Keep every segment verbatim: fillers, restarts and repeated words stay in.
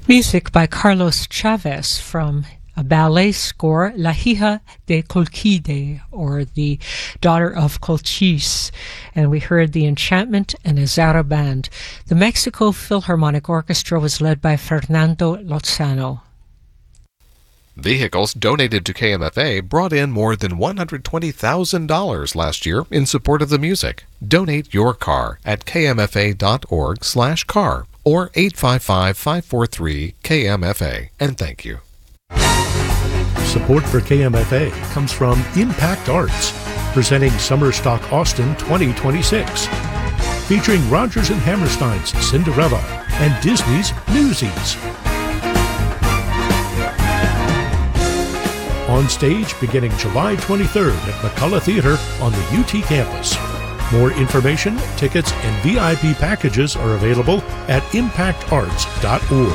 Music by Carlos Chavez from a ballet score, La Hija de Colquide, or the Daughter of Colchis, and we heard the Enchantment and Azara Band. The Mexico Philharmonic Orchestra was led by Fernando Lozano. Vehicles donated to K M F A brought in more than one hundred twenty thousand dollars last year in support of the music. Donate your car at k m f a dot org slash car or eight five five, five four three, K M F A, and thank you. Support for K M F A comes from Impact Arts, presenting Summer Stock Austin twenty twenty-six, featuring Rodgers and Hammerstein's Cinderella and Disney's Newsies. On stage beginning July twenty-third at McCullough Theater on the U T campus. More information, tickets, and V I P packages are available at impact arts dot org.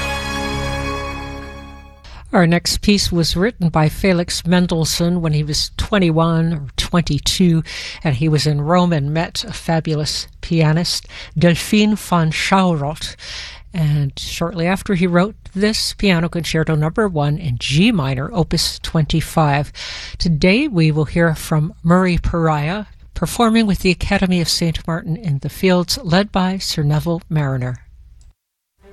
Our next piece was written by Felix Mendelssohn when he was twenty-one or twenty-two, and he was in Rome and met a fabulous pianist, Delphine von Schauroth. And shortly after, he wrote this Piano Concerto Number One in G minor, Opus twenty-five. Today we will hear from Murray Pariah, performing with the Academy of Saint Martin in the Fields, led by Sir Neville Marriner.